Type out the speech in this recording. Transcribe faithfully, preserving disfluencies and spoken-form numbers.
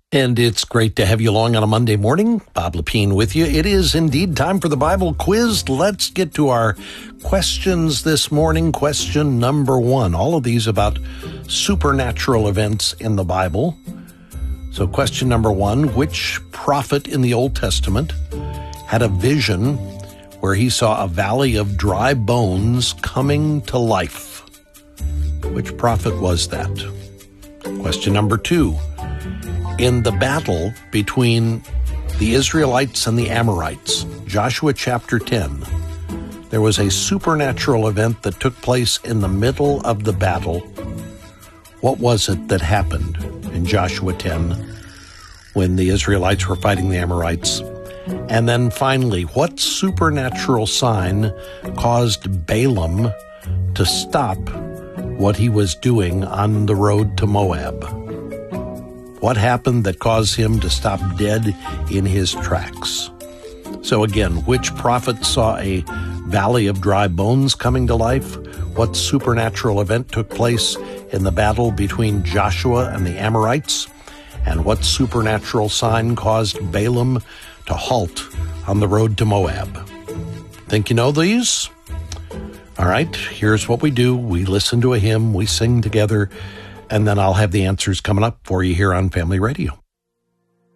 And it's great to have you along on a Monday morning. Bob Lepine with you. It is indeed time for the Bible quiz. Let's get to our questions this morning. Question number one. All of these about supernatural events in the Bible. So question number one, which prophet in the Old Testament had a vision where he saw a valley of dry bones coming to life? Which prophet was that? Question number two. In the battle between the Israelites and the Amorites, Joshua chapter ten, there was a supernatural event that took place in the middle of the battle. What was it that happened in Joshua ten when the Israelites were fighting the Amorites? And then finally, what supernatural sign caused Balaam to stop what he was doing on the road to Moab? What happened that caused him to stop dead in his tracks? So again, which prophet saw a valley of dry bones coming to life? What supernatural event took place in the battle between Joshua and the Amorites? And what supernatural sign caused Balaam to halt on the road to Moab? Think you know these? All right, here's what we do. We listen to a hymn, we sing together, and then I'll have the answers coming up for you here on Family Radio.